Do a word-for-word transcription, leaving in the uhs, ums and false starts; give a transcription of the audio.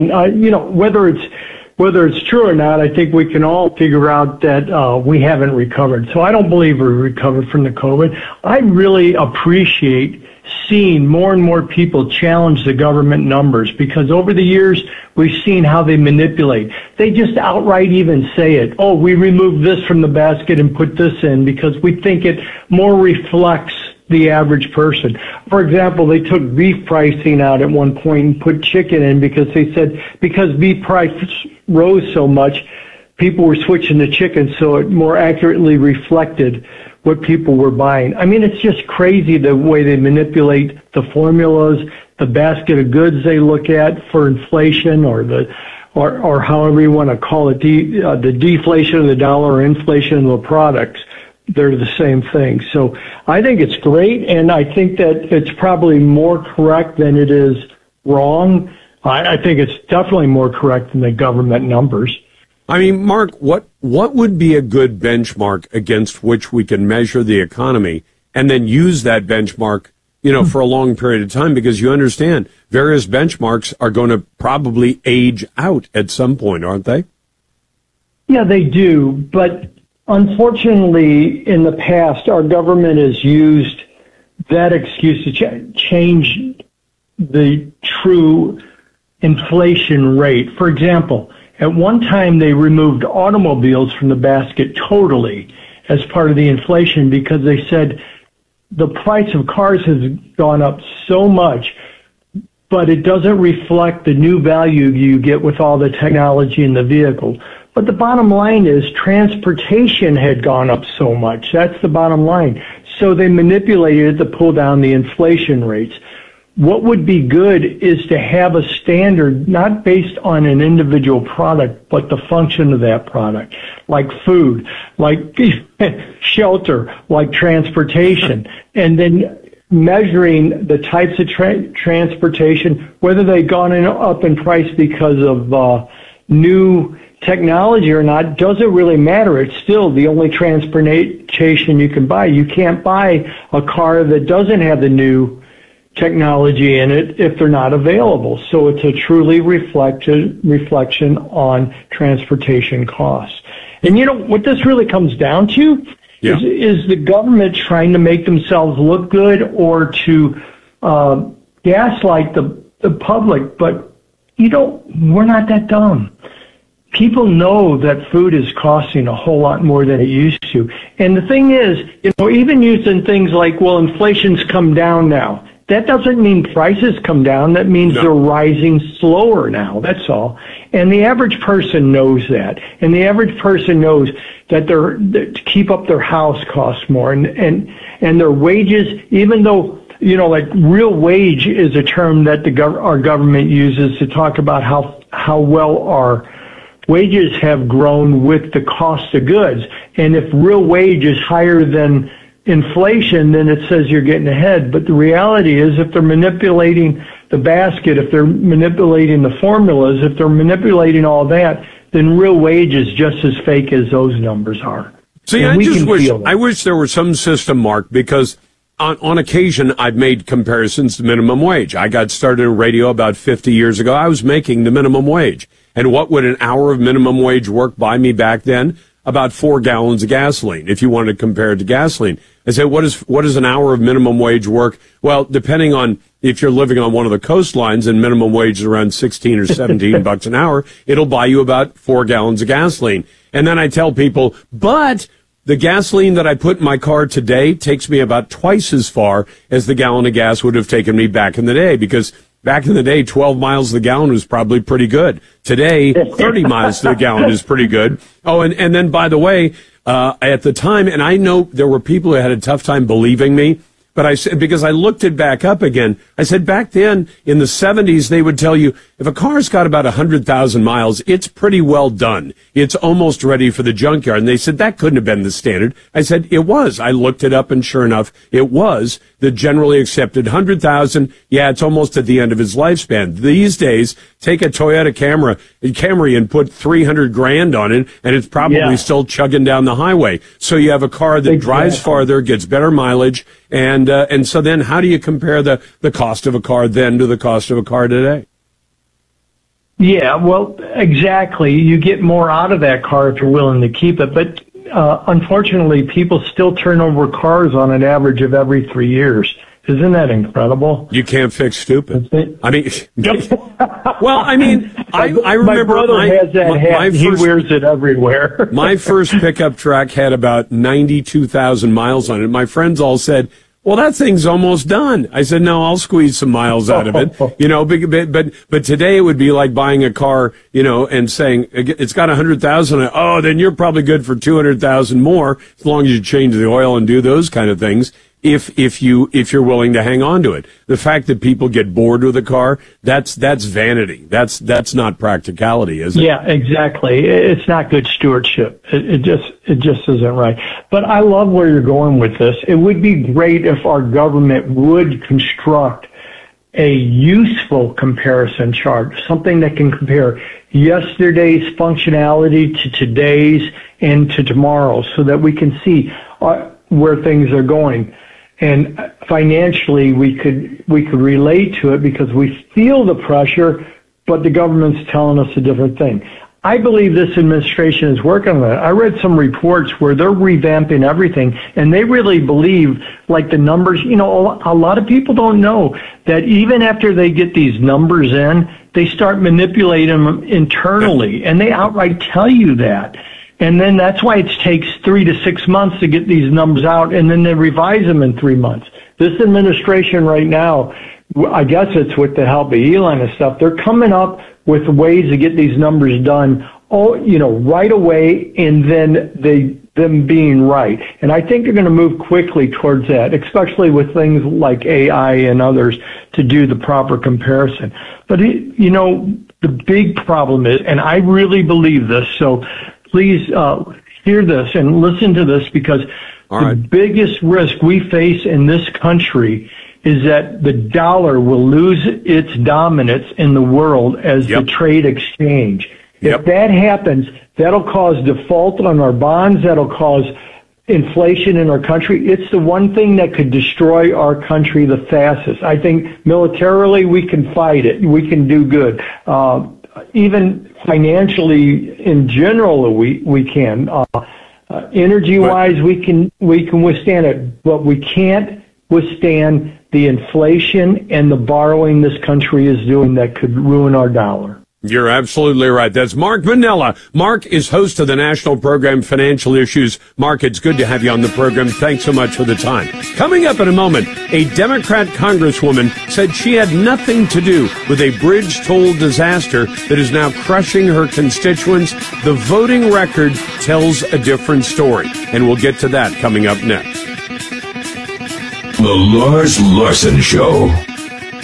Uh, you know, whether it's whether it's true or not, I think we can all figure out that uh, we haven't recovered. So I don't believe we recovered from the COVID. I really appreciate seeing more and more people challenge the government numbers, because over the years we've seen how they manipulate. They just outright even say it. Oh, we removed this from the basket and put this in because we think it more reflects the average person. For example, they took beef pricing out at one point and put chicken in because they said because beef price rose so much, people were switching to chicken so it more accurately reflected what people were buying. I mean, it's just crazy the way they manipulate the formulas, the basket of goods they look at for inflation, or the or, or however you want to call it, de, uh, the deflation of the dollar or inflation of the products. They're the same thing. So I think it's great, and I think that it's probably more correct than it is wrong. I, I think it's definitely more correct than the government numbers. I mean, Mark, what what would be a good benchmark against which we can measure the economy and then use that benchmark, you know, for a long period of time? Because you understand various benchmarks are going to probably age out at some point, aren't they? Yeah, they do. But unfortunately, in the past, our government has used that excuse to ch- change the true inflation rate. For example, at one time, they removed automobiles from the basket totally as part of the inflation because they said the price of cars has gone up so much, but it doesn't reflect the new value you get with all the technology in the vehicle. But the bottom line is transportation had gone up so much. That's the bottom line. So they manipulated it to pull down the inflation rates. What would be good is to have a standard not based on an individual product, but the function of that product, like food, like shelter, like transportation, and then measuring the types of tra- transportation, whether they've gone in, up in price because of uh, new technology or not, doesn't really matter. It's still the only transportation you can buy. You can't buy a car that doesn't have the new technology in it if they're not available. So it's a truly reflected reflection on transportation costs. And you know what this really comes down to yeah. is, is the government trying to make themselves look good or to uh, gaslight the, the public. But you know, we're not that dumb. People know that food is costing a whole lot more than it used to. And the thing is, you know, even using things like, well, inflation's come down now. That doesn't mean prices come down. That means no. They're rising slower now. That's all. And the average person knows that. And the average person knows that they're, that to keep up their house costs more. And, and, and their wages, even though, you know, like real wage is a term that the gov- our government uses to talk about how, how well our wages have grown with the cost of goods. And if real wage is higher than inflation, then it says you're getting ahead. But the reality is if they're manipulating the basket, if they're manipulating the formulas, if they're manipulating all that, then real wage is just as fake as those numbers are. See, and I just wish, I wish there was some system, Mark, because on, on occasion I've made comparisons to minimum wage. I got started in radio about fifty years ago. I was making the minimum wage. And what would an hour of minimum wage work buy me back then? About four gallons of gasoline, if you wanted to compare it to gasoline. I said, what is what is an hour of minimum wage work? Well, depending on if you're living on one of the coastlines and minimum wage is around sixteen or seventeen bucks an hour, it'll buy you about four gallons of gasoline. And then I tell people, but the gasoline that I put in my car today takes me about twice as far as the gallon of gas would have taken me back in the day, because back in the day, twelve miles to the gallon was probably pretty good. Today, thirty miles to the gallon is pretty good. Oh, and, and then, by the way, uh, at the time, and I know there were people who had a tough time believing me, but I said, because I looked it back up again, I said back then in the seventies, they would tell you if a car's got about one hundred thousand miles, it's pretty well done. It's almost ready for the junkyard. And they said that couldn't have been the standard. I said it was. I looked it up, and sure enough, it was the generally accepted one hundred thousand. Yeah, it's almost at the end of its lifespan. These days, take a Toyota Camry, Camry and put three hundred grand on it, and it's probably yeah. still chugging down the highway. So you have a car that exactly. drives farther, gets better mileage, and uh, and so then how do you compare the, the cost of a car then to the cost of a car today? Yeah, well, exactly. You get more out of that car if you're willing to keep it. But uh, unfortunately, people still turn over cars on an average of every three years. Isn't that incredible? You can't fix stupid. I mean, well, I mean, I, I remember my brother my, has that my, hat. my He first, wears it everywhere. my first pickup truck had about ninety-two thousand miles on it. My friends all said, well, that thing's almost done. I said, no, I'll squeeze some miles out of it. You know, but, but, but today it would be like buying a car, you know, and saying it's got one hundred thousand. Oh, then you're probably good for two hundred thousand more as long as you change the oil and do those kind of things. If, if you, if you're willing to hang on to it. The fact that people get bored with a car, that's, that's vanity. That's, that's not practicality, is it? Yeah, exactly. It's not good stewardship. It, it just, it just isn't right. But I love where you're going with this. It would be great if our government would construct a useful comparison chart, something that can compare yesterday's functionality to today's and to tomorrow so that we can see uh, where things are going. And financially, we could we could relate to it because we feel the pressure, but the government's telling us a different thing. I believe this administration is working on it. I read some reports where they're revamping everything, and they really believe, like the numbers, you know, a lot of people don't know that even after they get these numbers in, they start manipulating them internally, and they outright tell you that. And then that's why it takes three to six months to get these numbers out, and then they revise them in three months. This administration right now, I guess it's with the help of Elon and stuff, they're coming up with ways to get these numbers done, oh, you know, right away, and then they them being right. And I think they're going to move quickly towards that, especially with things like A I and others to do the proper comparison. But, it, you know, the big problem is, and I really believe this, so please uh, hear this and listen to this, because All the right. biggest risk we face in this country is that the dollar will lose its dominance in the world as Yep. the trade exchange. Yep. If that happens, that'll cause default on our bonds, that'll cause inflation in our country. It's the one thing that could destroy our country the fastest. I think militarily we can fight it. We can do good. Uh, even financially in general, we, we can. Uh, uh, energy-wise, we can, we can withstand it, but we can't withstand the inflation and the borrowing this country is doing that could ruin our dollar. You're absolutely right. That's Mark Manella. Mark is host of the national program Financial Issues. Mark, it's good to have you on the program. Thanks so much for the time. Coming up in a moment, a Democrat congresswoman said she had nothing to do with a bridge toll disaster that is now crushing her constituents. The voting record tells a different story, and we'll get to that coming up next. The Lars Larson Show.